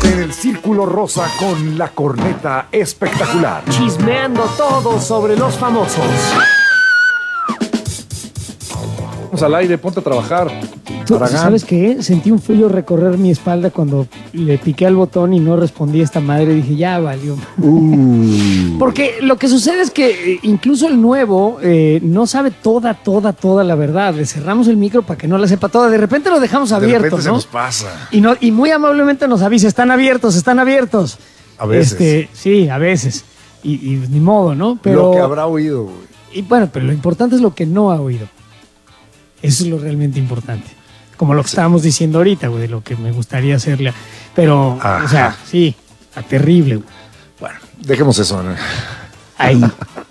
Quédate en el Círculo Rosa con la corneta espectacular. Chismeando todo sobre los famosos. Vamos al aire, ponte a trabajar. ¿Sabes qué? Sentí un frío recorrer mi espalda cuando le piqué al botón y no respondí a esta madre. Dije, ya valió. Porque lo que sucede es que incluso el nuevo no sabe toda la verdad. Le cerramos el micro para que no la sepa toda. De repente lo dejamos abierto, de repente ¿no? se nos pasa. Y muy amablemente nos avisa, están abiertos. A veces. Sí, a veces. Y ni modo, ¿no? Pero, lo que habrá oído, güey. Y bueno, pero lo importante es lo que no ha oído. Eso es lo realmente importante. Como lo que estábamos diciendo ahorita, güey, de lo que me gustaría hacerle. Pero, Ajá. o sea, sí, está terrible, güey. Bueno, dejemos eso, ¿no? Ahí.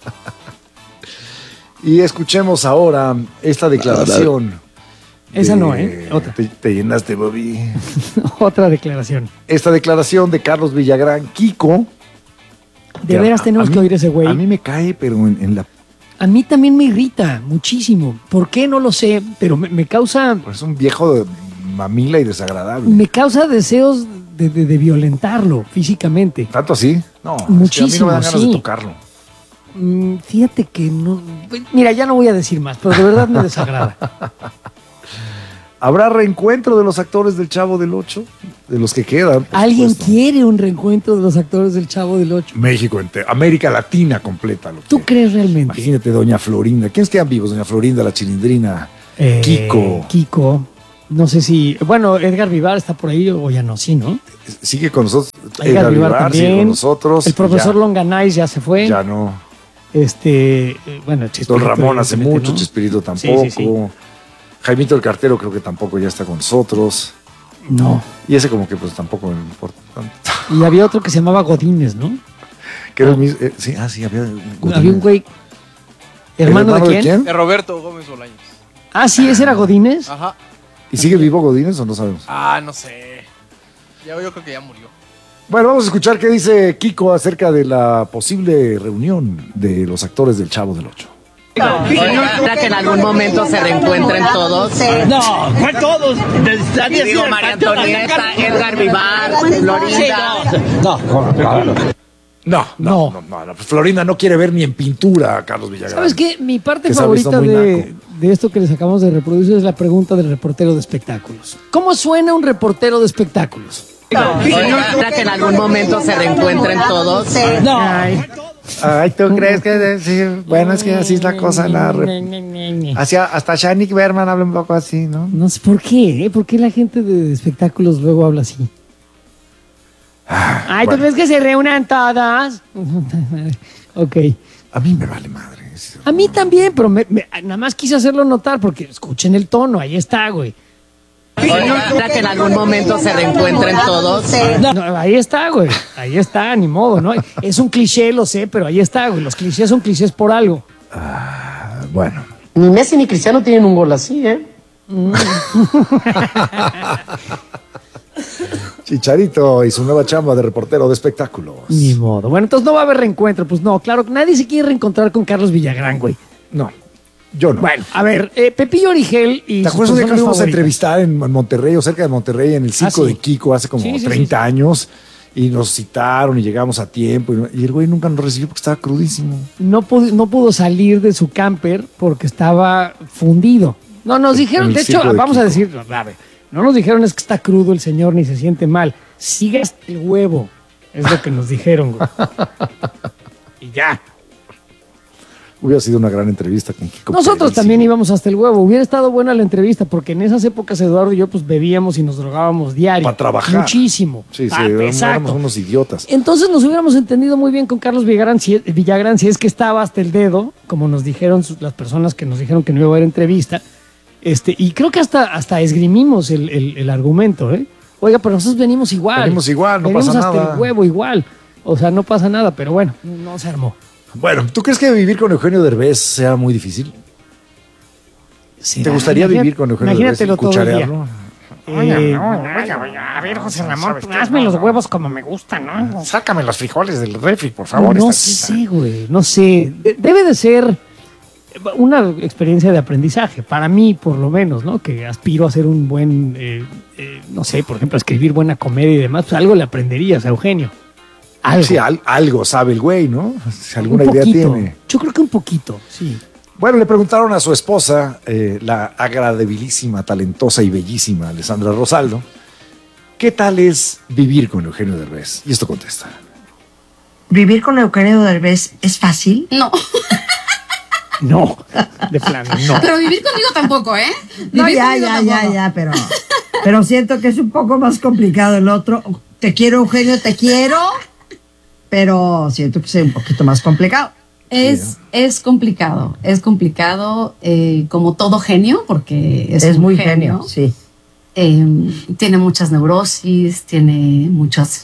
Y escuchemos ahora esta declaración. Esa no, ¿eh? Otra. Te llenaste, Bobby. Otra declaración. Esta declaración de Carlos Villagrán, Kiko. De veras tenemos que oír ese güey. A mí me cae, pero en la... A mí también me irrita muchísimo. ¿Por qué? No lo sé, pero me causa... Pues es un viejo mamila y desagradable. Me causa deseos de violentarlo físicamente. ¿Tanto así? No, Muchísimo, es que a mí no me dan ganas sí. de tocarlo. Fíjate que no... Mira, ya no voy a decir más, pero de verdad me desagrada. ¿Habrá reencuentro de los actores del Chavo del Ocho? De los que quedan. ¿Alguien supuesto. quiere un reencuentro de los actores del Chavo del Ocho? México entero, América Latina completa. ¿Tú crees realmente? Imagínate, doña Florinda. ¿Quiénes quedan vivos? Doña Florinda, la Chilindrina, Kiko. No sé si... Bueno, Edgar Vivar está por ahí o ya no, sí, ¿no? Sigue con nosotros. Edgar Vivar sigue también. con nosotros. El profesor Ya, Longanais ya se fue. ya no. Bueno, Chespirito, Don Ramón hace evidentemente, mucho, ¿no? Chespirito tampoco. Sí. Jaimito el Cartero creo que tampoco ya está con nosotros. No. Y ese como que pues tampoco me importa tanto. Y había otro que se llamaba Godínez, ¿no? Que era el mismo, sí, había Había un güey... ¿Hermano de quién? De Roberto Gómez Bolaños. Ah, sí, ese era Godínez. Ajá. ¿Y sigue vivo Godínez o no sabemos? Ah, no sé. Yo creo que ya murió. Bueno, vamos a escuchar qué dice Kiko acerca de la posible reunión de los actores del Chavo del Ocho. ¿Para que en algún momento se reencuentren todos? No, ¿cuál todos? Digo, María Antonieta, Edgar Vivar, Florinda. No. Florinda no quiere ver ni en pintura a Carlos Villagrán. ¿Sabes qué? Mi parte Que se ha visto favorita muy de esto que les acabamos de reproducir es la pregunta del reportero de espectáculos. ¿Cómo suena un reportero de espectáculos? ¿Para que en algún momento se reencuentren todos? Ay, ¿tú crees que sí? Bueno, es que así es la cosa. Hasta Shanik Berman habla un poco así, ¿no? No sé por qué, ¿eh? ¿Por qué la gente de espectáculos luego habla así? Ay, ¿tú bueno. crees que se reúnan todas? Ok. A mí me vale madre. A mí también, pero nada más quise hacerlo notar porque escuchen el tono, ahí está, güey. ¿Para que en algún momento se reencuentren todos? No, ahí está, güey. Ahí está, ni modo, ¿no? Es un cliché, lo sé, pero ahí está, güey. Los clichés son clichés por algo. Bueno. Ni Messi ni Cristiano tienen un gol así, ¿eh? Chicharito y su nueva chamba de reportero de espectáculos. Ni modo. Bueno, entonces no va a haber reencuentro. Pues no, claro, nadie se quiere reencontrar con Carlos Villagrán, güey. No, yo no. Bueno, a ver, Pepillo Origel y ¿Te sus acuerdas de que personas lo íbamos a favoritas? entrevistar en Monterrey o cerca de Monterrey en el circo sí. de Kiko hace como Sí, 30 años? Y nos citaron y llegamos a tiempo. Y el güey nunca nos recibió porque estaba crudísimo. No pudo salir de su camper porque estaba fundido. No, nos dijeron, el de hecho, circo de vamos a Kiko. decir, a ver, no nos dijeron es que está crudo el señor ni se siente mal. Siga el huevo. Es lo que nos dijeron, güey. Y ya. Hubiera sido una gran entrevista con Kiko. Nosotros Pérez. también íbamos hasta el huevo. Hubiera estado buena la entrevista porque en esas épocas Eduardo y yo pues bebíamos y nos drogábamos diario. Para trabajar. Muchísimo. Sí, Exacto. éramos unos idiotas. Entonces nos hubiéramos entendido muy bien con Carlos Villagrán si es que estaba hasta el dedo, como nos dijeron las personas que nos dijeron que no iba a haber entrevista. Y creo que hasta esgrimimos el argumento, ¿eh? Oiga, pero nosotros venimos igual. Venimos igual, no venimos pasa hasta nada. el huevo igual. O sea, no pasa nada, pero bueno, no se armó. Bueno, ¿tú crees que vivir con Eugenio Derbez sea muy difícil? Sí, ¿Te gustaría vivir con Eugenio Derbez y imagínatelo todo el día. cucharearlo? A ver, José Ramón, hazme los huevos como me gustan, ¿no? Sácame los frijoles del refri, por favor. No esta chica. sé, güey, no sé. Debe de ser una experiencia de aprendizaje, para mí por lo menos, ¿no? Que aspiro a ser un buen, no sé, por ejemplo, a escribir buena comedia y demás, pues algo le aprenderías a Eugenio. Algo. Sí, algo sabe el güey, ¿no? Si alguna Un idea poquito. tiene. Yo creo que un poquito, sí. Bueno, le preguntaron a su esposa, la agradabilísima, talentosa y bellísima Alessandra Rosaldo, ¿qué tal es vivir con Eugenio Derbez? Y esto contesta. ¿Vivir con Eugenio Derbez es fácil? No, No, de plano, no. pero vivir conmigo tampoco, ¿eh? No, Vivir ya, conmigo ya, tampoco. ya, pero siento que es un poco más complicado el otro. Te quiero, Eugenio, te quiero, pero siento que es un poquito más complicado. Es complicado, como todo genio, porque es un muy genio, sí. Tiene muchas neurosis, tiene muchos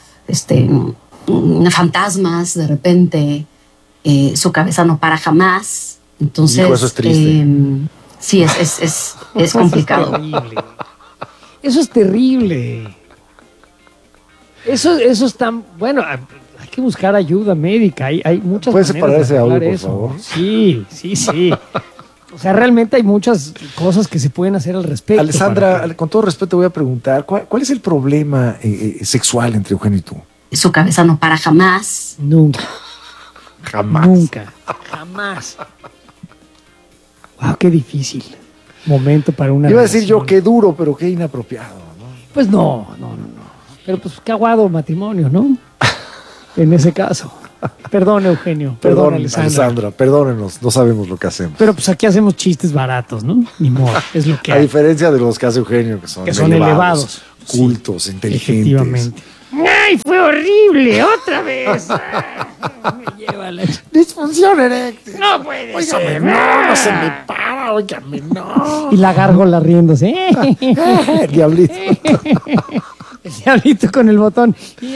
fantasmas de repente, su cabeza no para jamás, entonces Hijo, eso es triste. sí, es complicado. Eso es terrible. Eso es tan... Bueno, hay que buscar ayuda médica. Hay muchas ¿Puedes maneras separar ese de audio, arreglar por eso. favor? Sí. O sea, realmente hay muchas cosas que se pueden hacer al respecto. Alessandra, para que- con todo respeto voy a preguntar, ¿cuál es el problema sexual entre Eugenio y tú? Su cabeza no para jamás. Nunca, Jamás. jamás. Wow, qué difícil. Momento para una Iba a decir yo relación. qué duro, pero qué inapropiado, ¿no? Pues no. Pero pues qué aguado matrimonio, ¿no? En ese caso. Perdón, Eugenio. Perdón, Alessandra. Perdónenos, no sabemos lo que hacemos. Pero pues aquí hacemos chistes baratos, ¿no? Ni modo, es lo que A hay. diferencia de los que hace Eugenio, que son elevados. cultos, inteligentes. Efectivamente. ¡Ay, fue horrible! ¡Otra vez! Me lleva la... Disfunción eréctil. No puede Óigame, ser. no se me para, óigame, no. Y la gárgola riéndose. Diablito. El diablito con el botón.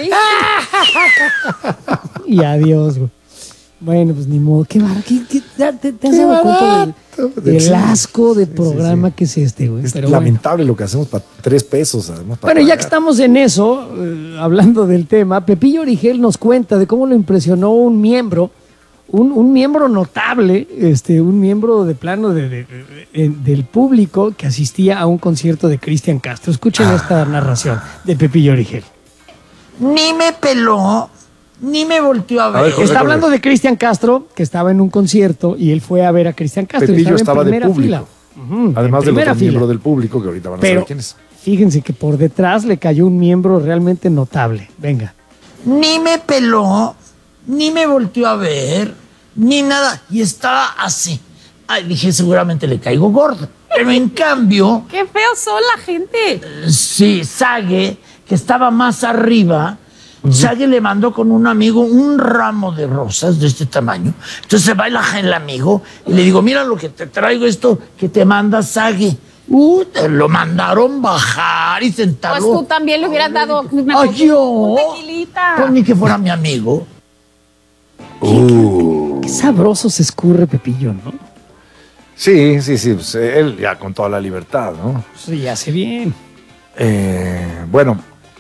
Y adiós, güey. Bueno, pues ni modo. Qué barato. ¿Te has dado cuenta del Sí. asco de Sí, programa sí. que es este, güey? Es Pero bueno. lamentable lo que hacemos para 3 pesos, además. para Bueno, ya pagar. que estamos en eso, hablando del tema, Pepillo Origel nos cuenta de cómo lo impresionó un miembro, un miembro notable, un miembro de plano del público que asistía a un concierto de Cristian Castro. Escuchen esta narración de Pepillo Origel. Ni me peló, ni me volteó a ver. A ver, Jorge, Está hablando de Cristian Castro, que estaba en un concierto y él fue a ver a Cristian Castro. y Pepillo estaba en de primera público. fila. Ujú, Además en del primera otro fila. miembro del público, que ahorita van a Pero saber quién es. fíjense que por detrás le cayó un miembro realmente notable. Venga. Ni me peló, ni me volteó a ver, ni nada. Y estaba así. Ay, dije, seguramente le caigo gordo. Pero en cambio, ¡Qué feo son la gente! sí, Sage, que estaba más arriba, Sage le mandó con un amigo un ramo de rosas de este tamaño. Entonces se va el amigo y le digo, mira lo que te traigo, esto que te manda Sage. Te lo mandaron bajar y sentarlo. Pues tú también le hubieras dado Ay, yo. un tequilita. Pues ni que fuera mi amigo. Qué sabroso se escurre Pepillo, ¿no? Sí, pues, él ya con toda la libertad, ¿no? Sí, hace bien. Bueno,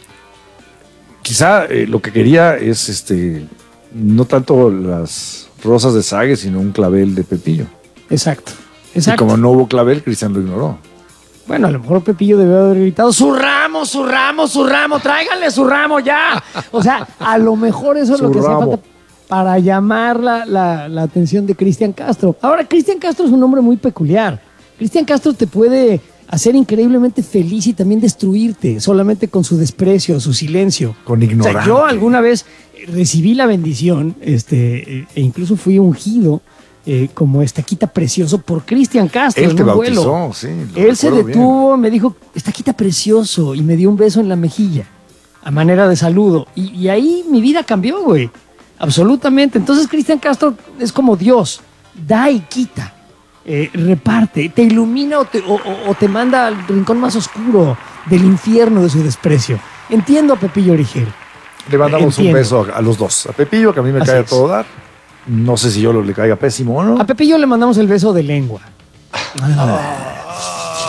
quizá lo que quería es no tanto las rosas de Sage, sino un clavel de Pepillo. Exacto. Y como no hubo clavel, Cristian lo ignoró. Bueno, a lo mejor Pepillo debió haber gritado, su ramo, tráiganle su ramo ya. O sea, a lo mejor eso es lo Su que hacía ramo. falta para llamar la atención de Cristian Castro. Ahora, Cristian Castro es un hombre muy peculiar. Cristian Castro te puede hacer increíblemente feliz y también destruirte solamente con su desprecio, su silencio. Con O sea, ignorancia. yo alguna vez recibí la bendición e incluso fui ungido como estaquita precioso por Cristian Castro. Él en te un bautizó, vuelo. sí. lo Él se recuerdo detuvo, me dijo, estaquita precioso, y me dio un beso en la mejilla, a manera de saludo. Y ahí mi vida cambió, güey. Absolutamente. Entonces Cristian Castro es como Dios, da y quita, reparte, te ilumina o te manda al rincón más oscuro del infierno de su desprecio. Entiendo a Pepillo Origel. bien. Le mandamos un Entiendo. beso a los dos. A Pepillo, que a mí me Así cae a es. todo dar. No sé si yo le caiga pésimo o no. A Pepillo le mandamos el beso de lengua.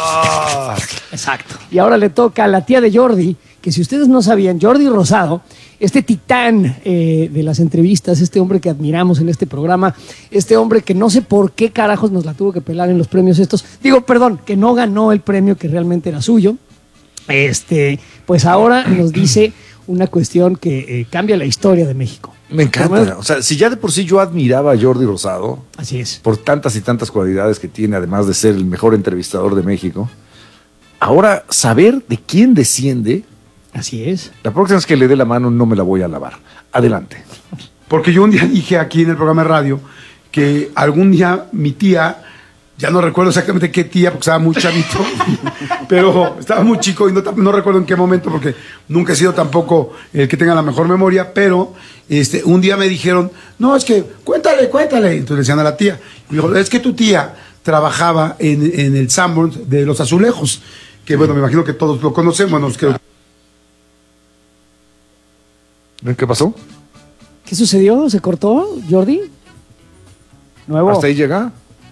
Exacto. Y ahora le toca a la tía de Jordi, que si ustedes no sabían, Jordi Rosado este titán de las entrevistas, este hombre que admiramos en este programa, este hombre que no sé por qué carajos nos la tuvo que pelar en los premios estos. Digo, perdón, que no ganó el premio que realmente era suyo. Pues ahora nos dice una cuestión que cambia la historia de México. Me encanta. O sea, si ya de por sí yo admiraba a Jordi Rosado. Así es. Por tantas y tantas cualidades que tiene, además de ser el mejor entrevistador de México. Ahora, saber de quién desciende. Así es. La próxima vez que le dé la mano no me la voy a lavar. Adelante. Porque yo un día dije aquí en el programa de radio que algún día mi tía, ya no recuerdo exactamente qué tía, porque estaba muy chavito, pero estaba muy chico y no recuerdo en qué momento, porque nunca he sido tampoco el que tenga la mejor memoria, pero un día me dijeron, no, es que cuéntale. Entonces le decían a la tía, y me dijo, es que tu tía trabajaba en el Sanborns de los Azulejos, que bueno, me imagino que todos lo conocemos. ¿Qué pasó? ¿Qué sucedió? ¿Se cortó, Jordi? ¿Nuevo? ¿Hasta ahí llega?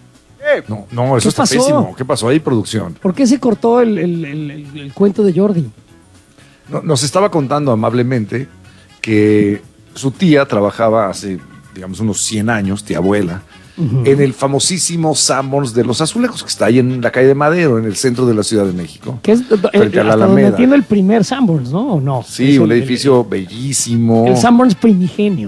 No, eso está pasó? pésimo. ¿Qué pasó ahí, producción? ¿Por qué se cortó el cuento de Jordi? Nos estaba contando amablemente que su tía trabajaba hace, digamos, unos 100 años, tía abuela, en el famosísimo Sanborns de los Azulejos, que está ahí en la calle de Madero, en el centro de la Ciudad de México. Que es frente a la donde Alameda. entiendo el primer Sanborns, ¿no? ¿O no? Sí, un edificio bellísimo. El Sanborns primigenio.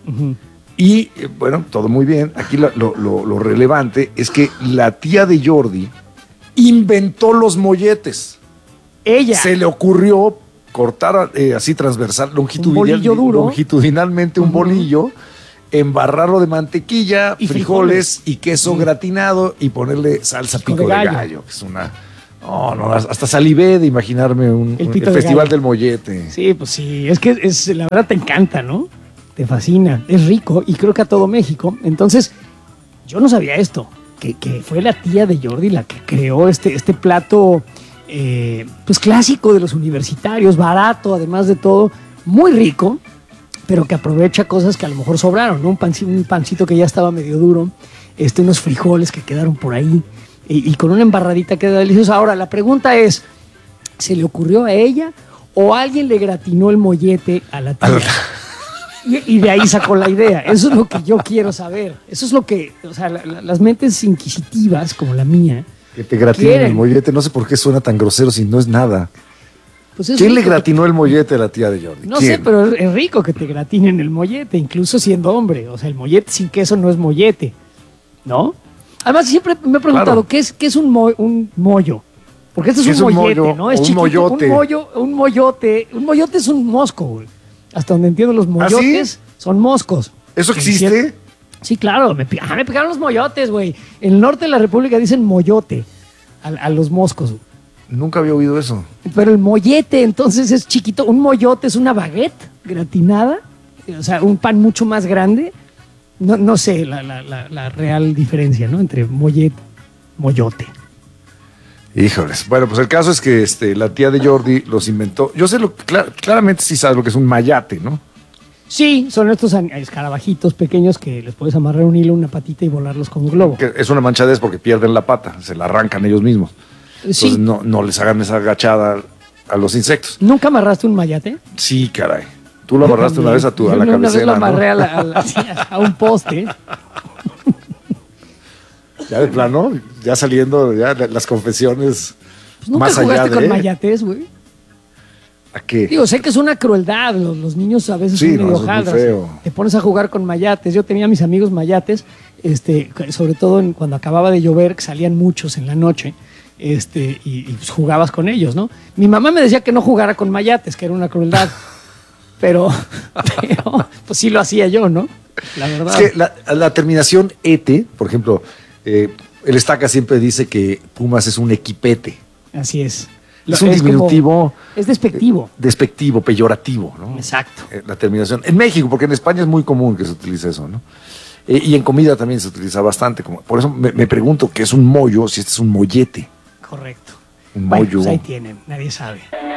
Y bueno, todo muy bien. Aquí lo relevante es que la tía de Jordi inventó los molletes. Ella. Se le ocurrió cortar así transversal, longitudinalmente un bolillo, embarrarlo de mantequilla, Y frijoles y queso gratinado y ponerle salsa pico de gallo, que es una... No, hasta salivé de imaginarme el Festival del Mollete. Sí, pues sí, es que la verdad te encanta, ¿no? Te fascina, es rico y creo que a todo México. Entonces, yo no sabía esto, que fue la tía de Jordi la que creó este plato pues clásico de los universitarios, barato además de todo, muy rico, pero que aprovecha cosas que a lo mejor sobraron, ¿no? Un pancito que ya estaba medio duro, unos frijoles que quedaron por ahí y con una embarradita queda deliciosa. Ahora, la pregunta es, ¿se le ocurrió a ella o alguien le gratinó el mollete a la tía? Y de ahí sacó la idea. Eso es lo que yo quiero saber. Eso es lo que, o sea, las mentes inquisitivas como la mía. Que te gratinen el mollete. No sé por qué suena tan grosero si no es nada. Pues ¿Quién le gratinó el mollete a la tía de Jordi? No sé, pero es rico que te gratinen el mollete, incluso siendo hombre. O sea, el mollete sin queso no es mollete, ¿no? Además, siempre me he preguntado, ¿qué es un mollo? Porque esto es un mollete, ¿no? Es chiquito. Un mollote. Un mollote es un mosco, güey. Hasta donde entiendo, los mollotes son moscos. ¿Eso existe? Sí, claro. Me pegaron los mollotes, güey. En el norte de la República dicen mollote a los moscos. Nunca había oído eso. Pero el mollete, entonces, es chiquito. Un mollote es una baguette gratinada. O sea, un pan mucho más grande. No sé la real diferencia, ¿no? Entre mollote. Híjoles. Bueno, pues el caso es que la tía de Jordi los inventó. Yo sé claramente sí sabes lo que es un mayate, ¿no? Sí, son estos escarabajitos pequeños que les puedes amarrar un hilo, una patita y volarlos como un globo. Que es una manchadez porque pierden la pata, se la arrancan ellos mismos. Entonces Sí. no les hagan esa agachada a los insectos. ¿Nunca amarraste un mayate? Sí, caray. Tú lo amarraste una vez a la Una vez cabecera, lo amarré ¿no? a un poste. Ya de plano, ya saliendo, ya las confesiones Pues nunca más allá jugaste de... con mayates, güey. ¿A qué? Digo, sé que es una crueldad. Los niños a veces Sí, son medio eso es muy hojaldras. feo. Te pones a jugar con mayates. Yo tenía a mis amigos mayates, sobre todo cuando acababa de llover, que salían muchos en la noche, y pues jugabas con ellos, ¿no? Mi mamá me decía que no jugara con mayates, que era una crueldad. pero pues sí lo hacía yo, ¿no? La verdad. Es que la terminación ete, por ejemplo, el Estaca siempre dice que Pumas es un equipete. Así es. Es un diminutivo. Es despectivo. Despectivo, peyorativo, ¿no? Exacto. La terminación. En México, porque en España es muy común que se utilice eso, ¿no? Y en comida también se utiliza bastante. Por eso me pregunto qué es un mollo, si este es un mollete. Correcto. Un Bueno, mollo. pues ahí tienen, nadie sabe.